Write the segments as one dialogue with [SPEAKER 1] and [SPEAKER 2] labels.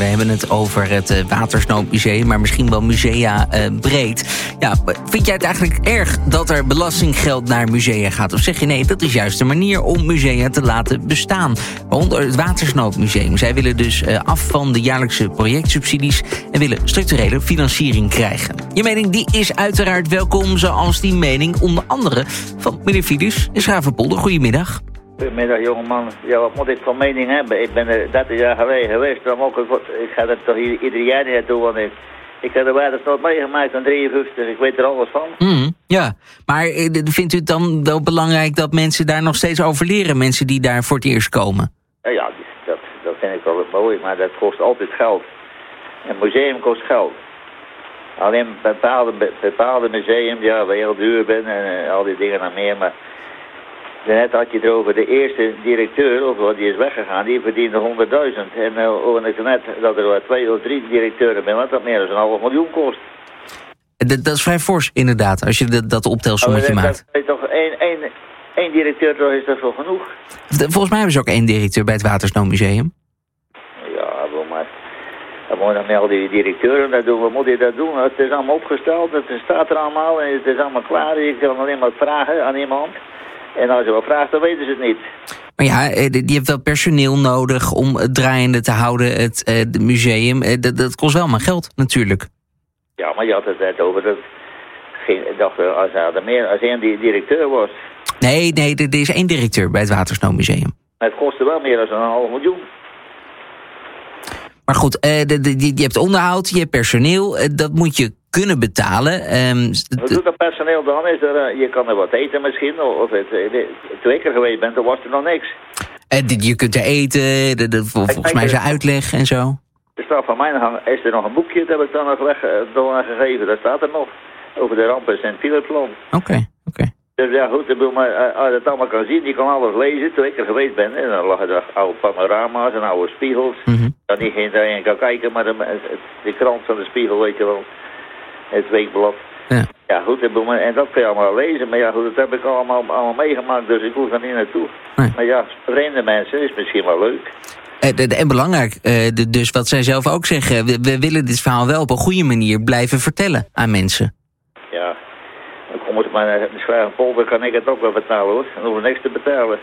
[SPEAKER 1] We hebben het over het Watersnoodmuseum, maar misschien wel musea breed. Ja, vind jij het eigenlijk erg dat er belastinggeld naar musea gaat? Of zeg je nee, dat is juist de manier om musea te laten bestaan? Waaronder het Watersnoodmuseum. Zij willen dus af van de jaarlijkse projectsubsidies en willen structurele financiering krijgen. Je mening die is uiteraard welkom, zoals die mening onder andere van meneer Fides in Schavenpolder. Goedemiddag.
[SPEAKER 2] Goedemiddag jongeman. Ja, wat moet ik van mening hebben? Ik ben er 30 jaar geweest. Ik ga er toch ieder jaar niet naartoe, want ik heb de Watersnood meegemaakt aan 53. Ik weet er alles van.
[SPEAKER 1] Ja, maar vindt u het dan wel belangrijk dat mensen daar nog steeds over leren? Mensen die daar voor het eerst komen?
[SPEAKER 2] Ja, dat vind ik wel mooi, maar dat kost altijd geld. Een museum kost geld. Alleen bepaalde museum, ja, waar je heel duur bent en al die dingen en meer, maar net had je het over de eerste directeur, of wat die is weggegaan, die verdiende 100.000. En hoorde ik net dat er 2 of 3 directeuren zijn, wat dat meer dan 500.000 kost.
[SPEAKER 1] Dat is vrij fors, inderdaad, als je dat optelsommetje maakt.
[SPEAKER 2] Dat is toch één directeur, toch is dat wel genoeg?
[SPEAKER 1] Volgens mij hebben ze ook 1 directeur bij het Watersnoodmuseum.
[SPEAKER 2] Ja, maar dan moet je dan met al die directeuren dat doen. Wat moet je dat doen? Het is allemaal opgesteld, het staat er allemaal en het is allemaal klaar. Je kan alleen maar vragen aan iemand. En als je wat vraagt, dan weten ze het niet.
[SPEAKER 1] Maar ja, je hebt wel personeel nodig om het draaiende te houden, het museum. Dat kost wel maar geld, natuurlijk.
[SPEAKER 2] Ja, maar je had het net over dat... Ik dacht, als één die directeur was...
[SPEAKER 1] Nee, er is 1 directeur bij het Watersnoodmuseum.
[SPEAKER 2] Maar het kostte wel meer dan 500.000.
[SPEAKER 1] Maar goed, je hebt onderhoud, je hebt personeel. Dat moet je kunnen betalen.
[SPEAKER 2] Wat doet dat personeel dan? Je kan er wat eten misschien. Of 2 keer geweest bent, dan was er nog niks.
[SPEAKER 1] Je kunt er eten, volgens mij is er uitleg en zo.
[SPEAKER 2] Er staat van mij is er nog een boekje, dat heb ik dan nog gegeven. Dat staat er nog. Over de rampen Sint-Philipsland.
[SPEAKER 1] Oké.
[SPEAKER 2] Dus ja goed, als je het allemaal kan zien, je kan alles lezen, 2 keer geweest bent. En dan lagen er oude panorama's en oude spiegels. Dat niet iedereen kan kijken, maar de krant van de spiegel, weet je wel. Het weekblad. Ja goed, en dat kun je allemaal lezen. Maar ja goed, dat heb ik allemaal meegemaakt, dus ik hoef er niet naartoe. Nee. Maar ja, vreemde mensen is misschien wel leuk.
[SPEAKER 1] En belangrijk, dus wat zij zelf ook zeggen, we willen dit verhaal wel op een goede manier blijven vertellen aan mensen.
[SPEAKER 2] Ja, dan kom ik maar naar de Schavenpolder, kan ik het ook wel betalen hoor. Dan hoef ik niks te betalen.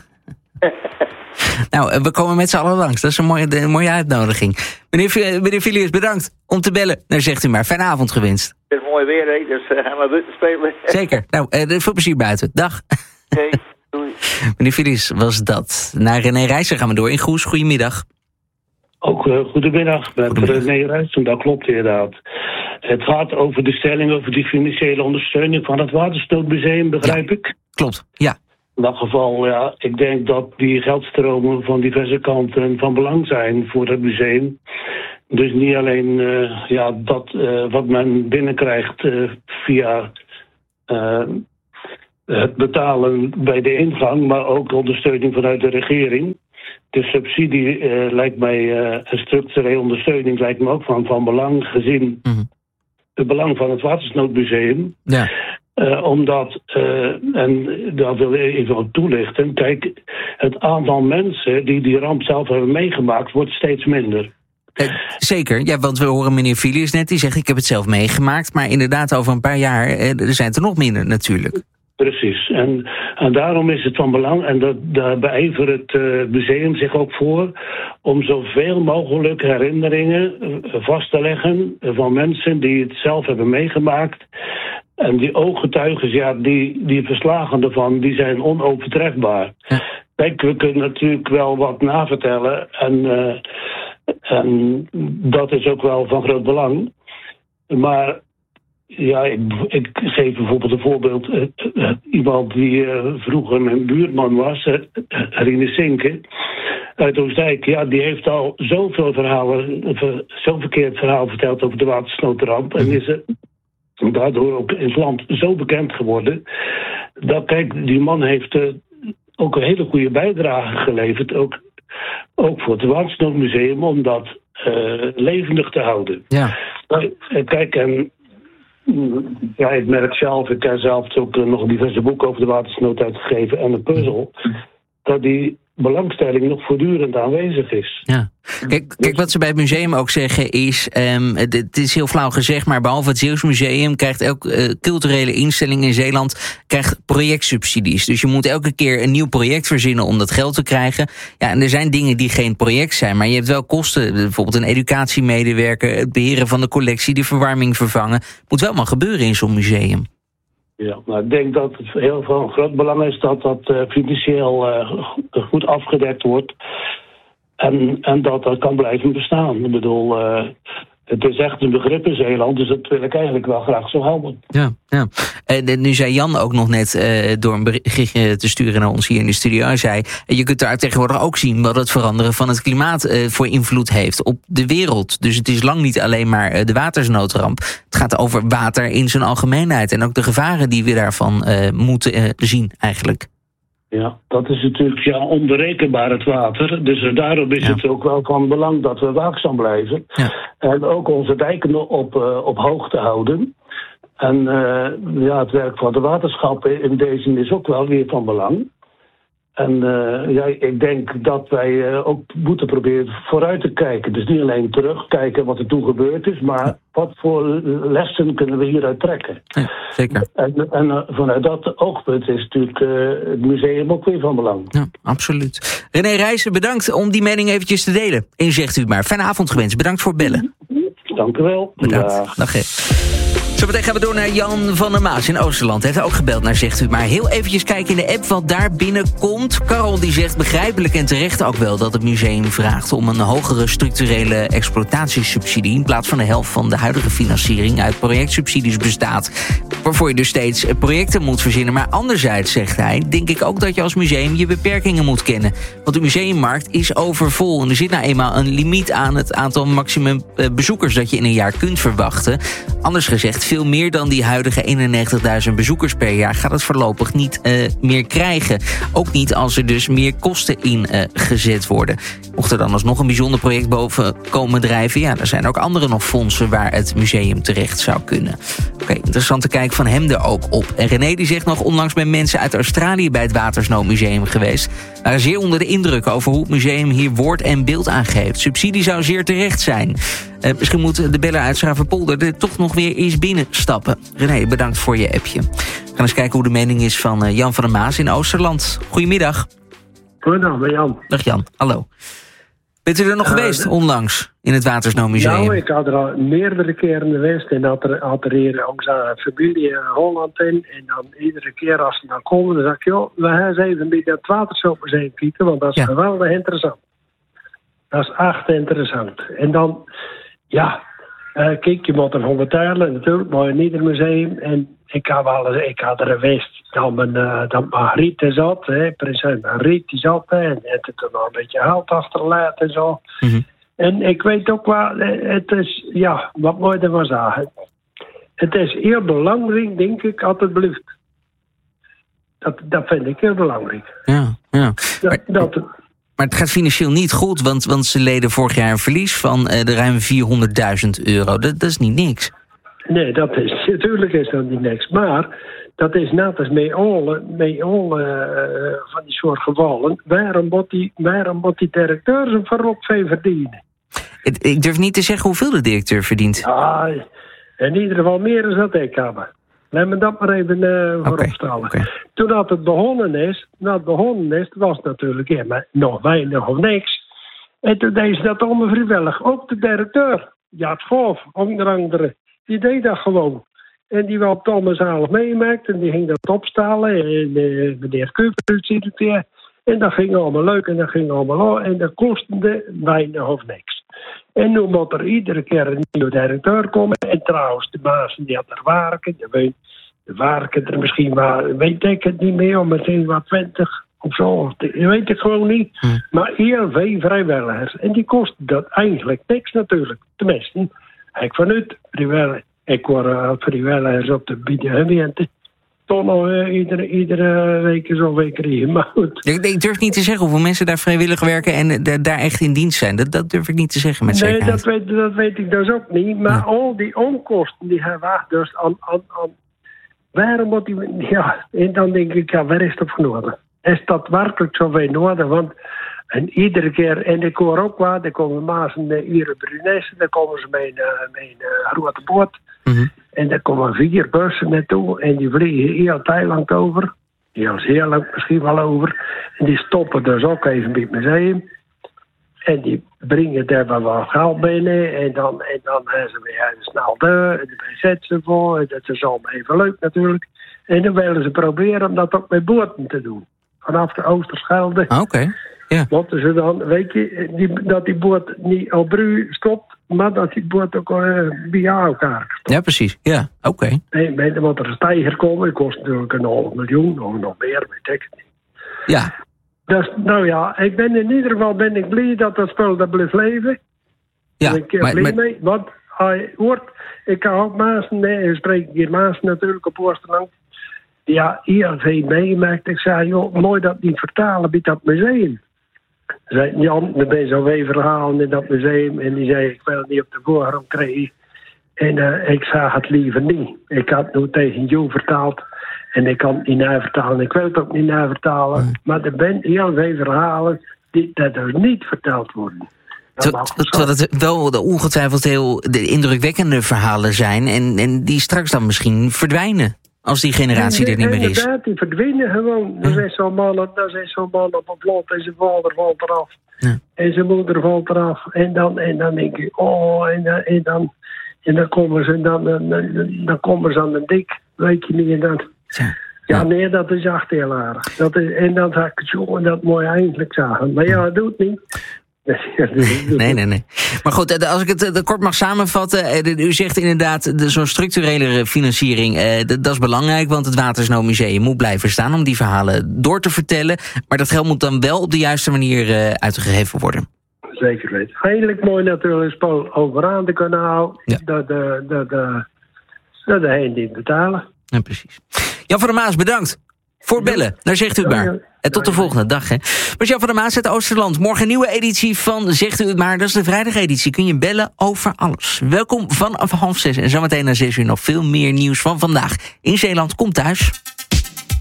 [SPEAKER 1] Nou, we komen met z'n allen langs. Dat is een mooie uitnodiging. Meneer Fides, bedankt om te bellen. Nou, zegt u maar. Fijne avond gewenst.
[SPEAKER 2] Het is mooi weer, hè? Dus gaan we buiten spelen.
[SPEAKER 1] Zeker. Nou, veel plezier buiten. Dag.
[SPEAKER 2] Oké, doei.
[SPEAKER 1] Meneer Fides was dat. Naar René Rijssen gaan we door in Goes. Goedemiddag.
[SPEAKER 3] Ook goedemiddag, met René Rijssen, dat klopt inderdaad. Het gaat over de stelling over die financiële ondersteuning van het Watersnoodmuseum, begrijp ik?
[SPEAKER 1] Klopt, ja.
[SPEAKER 3] In dat geval, ja, ik denk dat die geldstromen van diverse kanten van belang zijn voor het museum. Dus niet alleen wat men binnenkrijgt via het betalen bij de ingang, maar ook ondersteuning vanuit de regering. De subsidie lijkt mij, een structurele ondersteuning lijkt me ook van belang gezien het belang van het Watersnoodmuseum. Ja. Omdat, en dat wil ik even wat toelichten, kijk, het aantal mensen die ramp zelf hebben meegemaakt wordt steeds minder.
[SPEAKER 1] Zeker, ja, want we horen meneer Fides net, die zegt ik heb het zelf meegemaakt, maar inderdaad over een paar jaar er zijn er nog minder natuurlijk.
[SPEAKER 3] Precies, en daarom is het van belang, en daar beijvert het museum zich ook voor, om zoveel mogelijk herinneringen vast te leggen van mensen die het zelf hebben meegemaakt. En die ooggetuigen, ja, die verslagen ervan, die zijn onovertrefbaar. Ja. Kijk, we kunnen natuurlijk wel wat navertellen en dat is ook wel van groot belang. Maar ja, ik geef bijvoorbeeld een voorbeeld. Iemand die vroeger mijn buurman was, Rine Sinke uit Oostdijk. Ja, die heeft al zoveel zo'n verkeerd verhaal verteld over de watersnoodramp. En is daardoor ook in het land zo bekend geworden. Dat, kijk, die man heeft ook een hele goede bijdrage geleverd. Ook voor het Watersnoodmuseum, om dat levendig te houden. Ja. Kijk, en ja, ik merk zelf, ik heb zelf ook nog diverse boeken over de watersnood uitgegeven en een puzzel. Dat die belangstelling nog voortdurend aanwezig is.
[SPEAKER 1] Ja. Kijk, wat ze bij het museum ook zeggen is, het is heel flauw gezegd, maar behalve het Zeeuws Museum krijgt elke culturele instelling in Zeeland projectsubsidies. Dus je moet elke keer een nieuw project verzinnen om dat geld te krijgen. Ja, en er zijn dingen die geen project zijn, maar je hebt wel kosten. Bijvoorbeeld een educatiemedewerker, het beheren van de collectie, de verwarming vervangen. Moet wel maar gebeuren in zo'n museum.
[SPEAKER 3] Ja, maar ik denk dat het heel van groot belang is dat dat financieel goed afgedekt wordt. En dat kan blijven bestaan. Ik bedoel, het is echt een begrip in Zeeland, dus dat wil ik eigenlijk wel graag zo houden.
[SPEAKER 1] Ja. Nu zei Jan ook nog net, door een berichtje te sturen naar ons hier in de studio, hij zei, je kunt daar tegenwoordig ook zien wat het veranderen van het klimaat voor invloed heeft op de wereld. Dus het is lang niet alleen maar de watersnoodramp. Het gaat over water in zijn algemeenheid en ook de gevaren die we daarvan moeten zien eigenlijk.
[SPEAKER 3] Ja, dat is natuurlijk onberekenbaar, het water. Dus daarom is het ook wel van belang dat we waakzaam blijven. Ja. En ook onze dijken op hoogte houden. En het werk van de waterschappen in deze is ook wel weer van belang. En ik denk dat wij ook moeten proberen vooruit te kijken. Dus niet alleen terugkijken wat er toen gebeurd is, maar wat voor lessen kunnen we hieruit trekken.
[SPEAKER 1] Ja, zeker.
[SPEAKER 3] En vanuit dat oogpunt is natuurlijk het museum ook weer van belang.
[SPEAKER 1] Ja, absoluut. René Rijssen, bedankt om die mening eventjes te delen. En zegt u maar. Fijne avond gewenst. Bedankt voor het bellen.
[SPEAKER 3] Dank u wel.
[SPEAKER 1] Bedankt. Dag. Zometeen gaan we door naar Jan van der Maas in Oosterland. Hij heeft ook gebeld naar Zegt U maar. Heel eventjes kijken in de app wat daar binnenkomt. Karel die zegt begrijpelijk en terecht ook wel dat het museum vraagt om een hogere structurele exploitatiesubsidie in plaats van de helft van de huidige financiering uit projectsubsidies bestaat. Waarvoor je dus steeds projecten moet verzinnen. Maar anderzijds, zegt hij, denk ik ook dat je als museum je beperkingen moet kennen. Want de museummarkt is overvol en er zit nou eenmaal een limiet aan het aantal maximum bezoekers dat je in een jaar kunt verwachten. Anders gezegd, veel meer dan die huidige 91.000 bezoekers per jaar gaat het voorlopig niet meer krijgen. Ook niet als er dus meer kosten in gezet worden. Mocht er dan alsnog een bijzonder project boven komen drijven, ja, er zijn ook andere nog fondsen waar het museum terecht zou kunnen. Oké, interessante kijk van hem er ook op. En René die zegt nog, onlangs ben mensen uit Australië bij het Watersnoodmuseum geweest. Waren zeer onder de indruk over hoe het museum hier woord en beeld aangeeft. Subsidie zou zeer terecht zijn. Misschien moet de beller uit Schravenpolder er toch nog weer eens binnenstappen. René, bedankt voor je appje. We gaan eens kijken hoe de mening is van Jan van der Maas in Oosterland. Goedemiddag.
[SPEAKER 4] Goedendag, ben Jan.
[SPEAKER 1] Dag Jan, hallo. Bent u er nog geweest onlangs in het Watersnoodmuseum?
[SPEAKER 4] Nou, ik had er al meerdere keren geweest en had er hier ook zijn familie in Holland in. En dan iedere keer als ze dan komen, dan zeg ik, joh, we gaan eens even bij het Watersnoodmuseum kijken, want dat is geweldig interessant. Dat is echt interessant. En dan, kijk, je moet ervan betalen, natuurlijk, maar in ieder museum. En ik had er geweest dat Margriet zat, prinses Margriet die zat, en het er nog een beetje geld achterlaten en zo. Mm-hmm. En ik weet ook wel, het is, wat moet je ervan zeggen? Het is heel belangrijk, denk ik, alsjeblieft. Dat vind ik heel belangrijk.
[SPEAKER 1] Ja. Maar het gaat financieel niet goed, want ze leden vorig jaar een verlies van de ruim €400.000. Dat is niet niks.
[SPEAKER 4] Nee, natuurlijk is dat niet niks. Maar dat is net als met alle van die soort gevallen. Waarom moet die directeur zijn verrot veel verdienen?
[SPEAKER 1] Ik durf niet te zeggen hoeveel de directeur verdient.
[SPEAKER 4] Ja, in ieder geval meer dan dat ik heb. Laat me dat maar even vooropstellen. Okay. Toen dat het begonnen is, was het natuurlijk maar nog weinig of niks. En toen deed ze dat allemaal vrijwillig. Ook de directeur, Jaap Schoof, onder andere, die deed dat gewoon. En die was allemaal zelf meemaakt en die ging dat opstellen. En meneer Kuper ziet het weer. En dat ging allemaal leuk en dat ging allemaal en dat kostte weinig of niks. En nu moet er iedere keer een nieuwe directeur komen. En trouwens, de bazen die er werken, de werken er misschien maar, weet ik het niet meer, misschien wat 20 of zo. Dat weet ik gewoon niet. Maar heel veel vrijwilligers. En die kosten dat eigenlijk niks natuurlijk. Tenminste, ik vanuit vrijwilligers. Ik word vrijwilligers op de gemeente. Toch nog iedere week zo'n week krijgen. Maar goed.
[SPEAKER 1] Ik durf niet te zeggen hoeveel mensen daar vrijwillig werken en daar echt in dienst zijn. Dat durf ik niet te zeggen met zekerheid.
[SPEAKER 4] Nee, dat weet ik dus ook niet. Maar al die onkosten die hij wacht dus aan waarom moet hij... Ja, en dan denk ik, waar is het op genomen? Is dat werkelijk zoveel nodig? Want en iedere keer, en ik hoor ook wat, er komen Maasen hier Brunessen, daar komen ze met een grote boot. Mm-hmm. En daar komen 4 bussen naartoe en die vliegen heel Thailand over. Heel lang misschien wel over. En die stoppen dus ook even bij het museum. En die brengen daar wel geld binnen. En dan hebben ze weer snel deur. En dan zetten ze voor. En dat is allemaal even leuk natuurlijk. En dan willen ze proberen om dat ook met boten te doen. Vanaf de Oosterschelde.
[SPEAKER 1] Oké. Ja.
[SPEAKER 4] Moeten ze dan, weet je, dat die boot niet op Bru stopt, maar dat die boot ook bij elkaar stopt.
[SPEAKER 1] Ja, precies. Ja, oké.
[SPEAKER 4] En wat er een steiger komen, dat kost natuurlijk $1,5 miljoen, of nog meer, weet ik niet.
[SPEAKER 1] Ja.
[SPEAKER 4] Dus, nou ja, ik ben in ieder geval blij dat dat spul daar blijft leven.
[SPEAKER 1] Ja,
[SPEAKER 4] ik ben blij mee, want hij hoort, ik kan ook Maasen, ik spreek hier Maasen natuurlijk op Oosterland. Ja, hier veel meegemaakt. Ik zei, joh, mooi dat niet vertalen bij dat museum. Zei Jan, er ben zoveel verhalen in dat museum. En die zei, ik wil het niet op de voorgrond krijgen. En ik zag het liever niet. Ik had nu tegen jou vertaald. En ik kan het niet navertalen. Ik wil het ook niet navertalen. Maar er zijn heel veel verhalen die dus niet verteld worden.
[SPEAKER 1] Terwijl het wel ongetwijfeld heel indrukwekkende verhalen zijn. En die straks dan misschien verdwijnen. Als die generatie er niet meer is.
[SPEAKER 4] Inderdaad, die verdwijnen gewoon. Er is zo'n man op een vlot en zijn vader valt eraf. Ja. En zijn moeder valt eraf. En dan denk ik, en dan komen ze aan de dik. Weet je niet. En dan, ja, nee, dat is echt heel aardig. En dan zag ik het zo en dat moet je eigenlijk zeggen. Maar ja, dat doet niet.
[SPEAKER 1] Nee. Maar goed, als ik het kort mag samenvatten. U zegt inderdaad, zo'n structurele financiering, dat is belangrijk, want het Watersnoodmuseum moet blijven staan om die verhalen door te vertellen. Maar dat geld moet dan wel op de juiste manier uitgegeven worden.
[SPEAKER 4] Zeker weten. Eindelijk mooi natuurlijk spul overaan te kunnen houden. Ja. Dat de heen die betalen.
[SPEAKER 1] Ja, precies. Jan van der Maas, bedankt voor bellen. Daar zegt u het maar. En tot de volgende dag. Hè. Maar Jan van der Maas uit Oosterland. Morgen een nieuwe editie van Zegt u het maar. Dat is de vrijdageditie. Kun je bellen over alles. Welkom vanaf 5:30. En zometeen na 6 uur nog veel meer nieuws van vandaag. In Zeeland komt thuis.